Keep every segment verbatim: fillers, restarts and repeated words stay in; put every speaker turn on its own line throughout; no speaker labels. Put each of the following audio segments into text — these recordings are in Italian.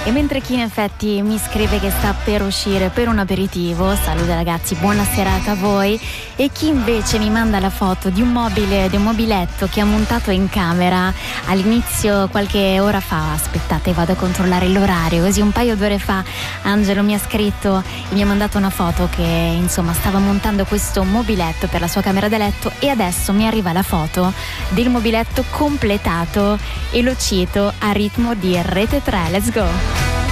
E mentre chi in effetti mi scrive che sta per uscire per un aperitivo, salute ragazzi, buona serata a voi, e chi invece mi manda la foto di un mobile, di un mobiletto che ha montato in camera all'inizio qualche ora fa. Aspettate, vado a controllare l'orario, così un paio d'ore fa Angelo mi ha scritto e mi ha mandato una foto che insomma stava montando questo mobiletto per la sua camera da letto, e adesso mi arriva la foto del mobiletto completato e lo cito a ritmo di Rete tre. Let's go!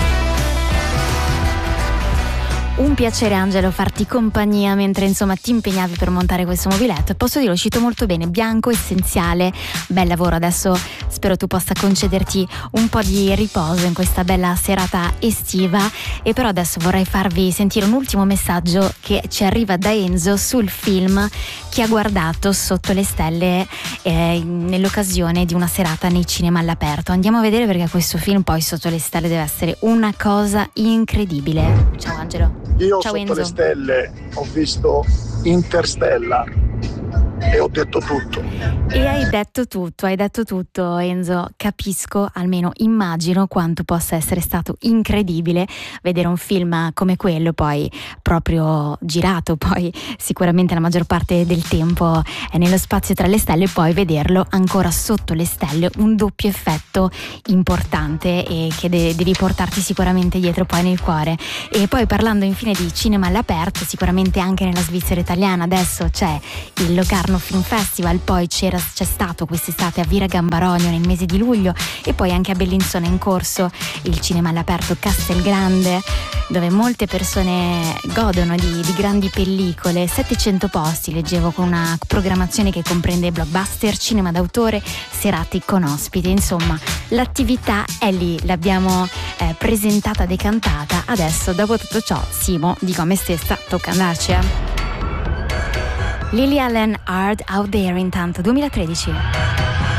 Un piacere Angelo farti compagnia mentre insomma ti impegnavi per montare questo mobiletto, e posso dire, lo cito molto bene, bianco, essenziale, bel lavoro. Adesso spero tu possa concederti un po' di riposo in questa bella serata estiva, e però adesso vorrei farvi sentire un ultimo messaggio che ci arriva da Enzo sul film che ha guardato Sotto le stelle eh, nell'occasione di una serata nei cinema all'aperto. Andiamo a vedere, perché questo film poi Sotto le stelle deve essere una cosa incredibile. Ciao Angelo.
Io
Ciao,
sotto
Enzo.
le stelle ho visto Interstellar e ho detto tutto.
E hai detto tutto, hai detto tutto Enzo. Capisco, almeno immagino quanto possa essere stato incredibile vedere un film come quello, poi proprio girato, poi sicuramente la maggior parte del tempo è nello spazio tra le stelle, e poi vederlo ancora sotto le stelle, un doppio effetto importante e che de- devi portarti sicuramente dietro poi nel cuore. E poi parlando infine di cinema all'aperto, sicuramente anche nella Svizzera italiana adesso c'è il Locarno Film Festival, poi c'era, c'è stato quest'estate a Vira Gambarogno nel mese di luglio, e poi anche a Bellinzona è in corso il cinema all'aperto Castelgrande, dove molte persone godono di, di grandi pellicole. settecento posti leggevo, con una programmazione che comprende blockbuster, cinema d'autore, serate con ospiti. Insomma, l'attività è lì, l'abbiamo eh, presentata, decantata. Adesso, dopo tutto ciò, Simo, dico a me stessa, tocca andarci, eh. Lily Allen, Hard Out There, intanto duemilatredici.